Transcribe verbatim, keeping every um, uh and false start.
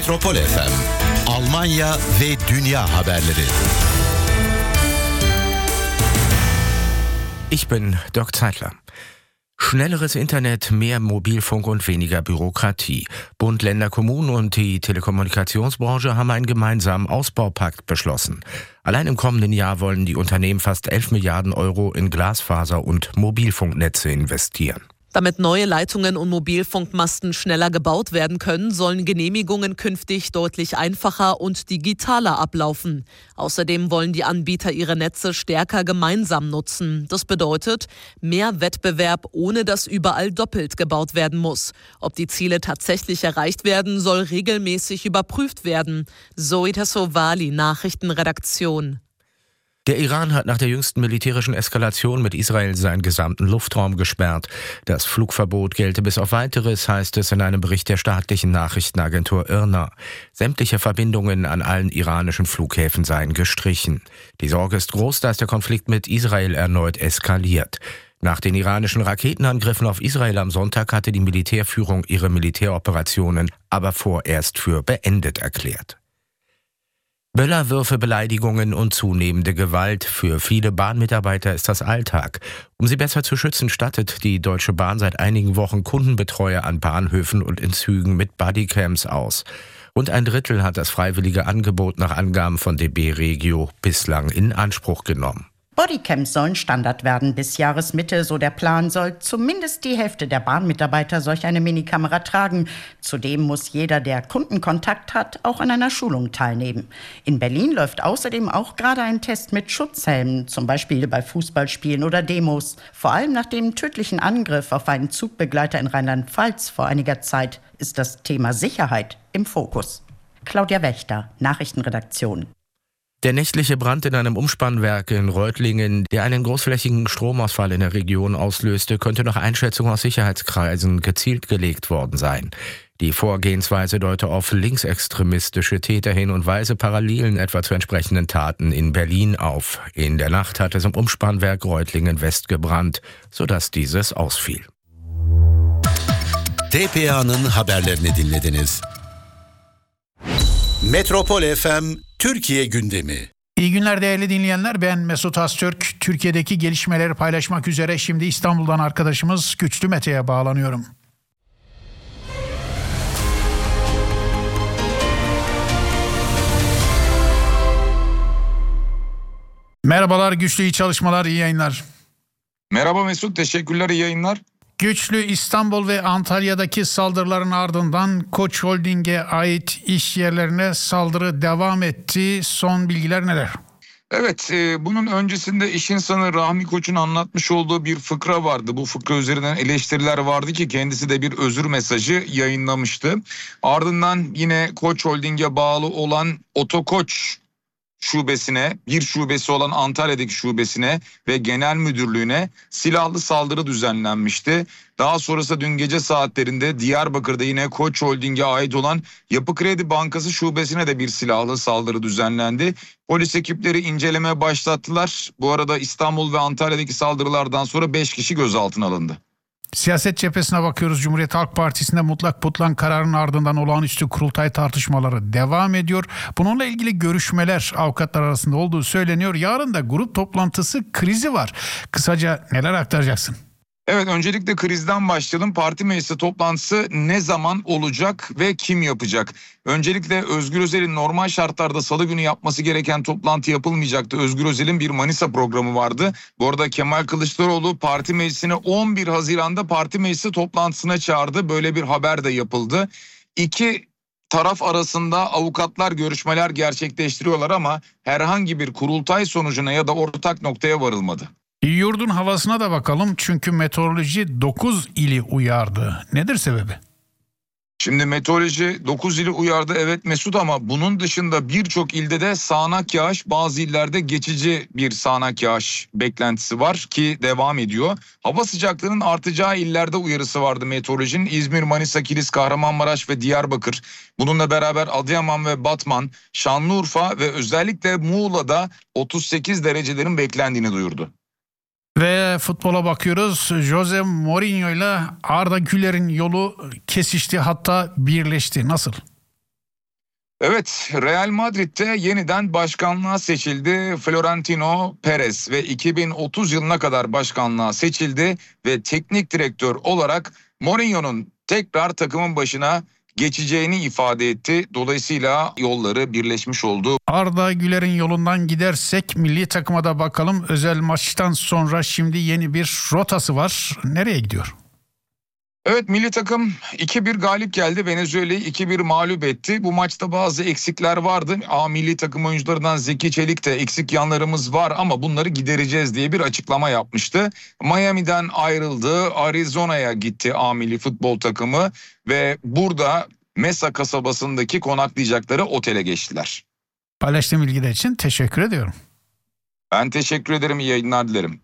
Metropol F M, Almanya ve dünya haberleri. Ich bin Dirk Zeitler. Schnelleres Internet, mehr Mobilfunk und weniger Bürokratie. Bund, Länder, Kommunen und die Telekommunikationsbranche haben einen gemeinsamen Ausbaupakt beschlossen. Allein im kommenden Jahr wollen die Unternehmen fast elf Milliarden Euro in Glasfaser- und Mobilfunknetze investieren. Damit neue Leitungen und Mobilfunkmasten schneller gebaut werden können, sollen Genehmigungen künftig deutlich einfacher und digitaler ablaufen. Außerdem wollen die Anbieter ihre Netze stärker gemeinsam nutzen. Das bedeutet mehr Wettbewerb, ohne dass überall doppelt gebaut werden muss. Ob die Ziele tatsächlich erreicht werden, soll regelmäßig überprüft werden. Zoe Tassovali, Nachrichtenredaktion. Der Iran hat nach der jüngsten militärischen Eskalation mit Israel seinen gesamten Luftraum gesperrt. Das Flugverbot gelte bis auf Weiteres, heißt es in einem Bericht der staatlichen Nachrichtenagentur I R N A. Sämtliche Verbindungen an allen iranischen Flughäfen seien gestrichen. Die Sorge ist groß, dass der Konflikt mit Israel erneut eskaliert. Nach den iranischen Raketenangriffen auf Israel am Sonntag hatte die Militärführung ihre Militäroperationen aber vorerst für beendet erklärt. Böllerwürfe, Beleidigungen und zunehmende Gewalt. Für viele Bahnmitarbeiter ist das Alltag. Um sie besser zu schützen, stattet die Deutsche Bahn seit einigen Wochen Kundenbetreuer an Bahnhöfen und in Zügen mit Bodycams aus. Rund ein Drittel hat das freiwillige Angebot nach Angaben von D B Regio bislang in Anspruch genommen. Bodycams sollen Standard werden bis Jahresmitte, so der Plan, soll zumindest die Hälfte der Bahnmitarbeiter solch eine Minikamera tragen. Zudem muss jeder, der Kundenkontakt hat, auch an einer Schulung teilnehmen. In Berlin läuft außerdem auch gerade ein Test mit Schutzhelmen, zum Beispiel bei Fußballspielen oder Demos. Vor allem nach dem tödlichen Angriff auf einen Zugbegleiter in Rheinland-Pfalz vor einiger Zeit ist das Thema Sicherheit im Fokus. Claudia Wächter, Nachrichtenredaktion. Der nächtliche Brand in einem Umspannwerk in Reutlingen, der einen großflächigen Stromausfall in der Region auslöste, könnte nach Einschätzung aus Sicherheitskreisen gezielt gelegt worden sein. Die Vorgehensweise deute auf linksextremistische Täter hin und weise Parallelen etwa zu entsprechenden Taten in Berlin auf. In der Nacht hat es im Umspannwerk Reutlingen West gebrannt, sodass dieses ausfiel. T P A'nın haberlerini dinlediniz. Metropol F M Türkiye gündemi. İyi günler değerli dinleyenler, ben Mesut Aztürk. Türkiye'deki gelişmeleri paylaşmak üzere şimdi İstanbul'dan arkadaşımız Güçlü Mete'ye bağlanıyorum. Merhabalar Güçlü, iyi çalışmalar, iyi yayınlar. Merhaba Mesut, teşekkürler, iyi yayınlar. Güçlü, İstanbul ve Antalya'daki saldırıların ardından Koç Holding'e ait iş yerlerine saldırı devam etti. Son bilgiler neler? Evet, e, bunun öncesinde iş insanı Rahmi Koç'un anlatmış olduğu bir fıkra vardı. Bu fıkra üzerinden eleştiriler vardı ki kendisi de bir özür mesajı yayınlamıştı. Ardından yine Koç Holding'e bağlı olan Otokoç şubesine, bir şubesi olan Antalya'daki şubesine ve genel müdürlüğüne silahlı saldırı düzenlenmişti. Daha sonrasında dün gece saatlerinde Diyarbakır'da yine Koç Holding'e ait olan Yapı Kredi Bankası şubesine de bir silahlı saldırı düzenlendi. Polis ekipleri inceleme başlattılar. Bu arada İstanbul ve Antalya'daki saldırılardan sonra beş kişi gözaltına alındı. Siyaset cephesine bakıyoruz. Cumhuriyet Halk Partisi'nde mutlak butlan kararının ardından olağanüstü kurultay tartışmaları devam ediyor. Bununla ilgili görüşmeler avukatlar arasında olduğu söyleniyor. Yarın da grup toplantısı krizi var. Kısaca neler aktaracaksın? Evet, öncelikle krizden başlayalım. Parti meclisi toplantısı ne zaman olacak ve kim yapacak? Öncelikle Özgür Özel'in normal şartlarda salı günü yapması gereken toplantı yapılmayacaktı. Özgür Özel'in bir Manisa programı vardı. Bu arada Kemal Kılıçdaroğlu parti meclisine on bir Haziran'da parti meclisi toplantısına çağırdı. Böyle bir haber de yapıldı. İki taraf arasında avukatlar görüşmeler gerçekleştiriyorlar ama herhangi bir kurultay sonucuna ya da ortak noktaya varılmadı. Yurdun havasına da bakalım çünkü meteoroloji dokuz ili uyardı. Nedir sebebi? Şimdi meteoroloji dokuz ili uyardı, evet Mesut, ama bunun dışında birçok ilde de sağanak yağış, bazı illerde geçici bir sağanak yağış beklentisi var ki devam ediyor. Hava sıcaklığının artacağı illerde uyarısı vardı meteorolojinin. İzmir, Manisa, Kilis, Kahramanmaraş ve Diyarbakır. Bununla beraber Adıyaman ve Batman, Şanlıurfa ve özellikle Muğla'da otuz sekiz derecelerin beklendiğini duyurdu. Ve futbola bakıyoruz. Jose Mourinho ile Arda Güler'in yolu kesişti, hatta birleşti. Nasıl? Evet, Real Madrid'de yeniden başkanlığa seçildi Florentino Perez ve iki bin otuz yılına kadar başkanlığa seçildi ve teknik direktör olarak Mourinho'nun tekrar takımın başına geçeceğini ifade etti. Dolayısıyla yolları birleşmiş oldu. Arda Güler'in yolundan gidersek milli takıma da bakalım. Özel maçtan sonra şimdi yeni bir rotası var. Nereye gidiyor? Evet, milli takım iki bir galip geldi. Venezuela'yı iki bir mağlup etti. Bu maçta bazı eksikler vardı. A milli takım oyuncularından Zeki Çelik de eksik yanlarımız var ama bunları gidereceğiz diye bir açıklama yapmıştı. Miami'den ayrıldı. Arizona'ya gitti A milli futbol takımı ve burada Mesa kasabasındaki konaklayacakları otele geçtiler. Paylaştığım bilgiler için teşekkür ediyorum. Ben teşekkür ederim. İyi yayınlar dilerim.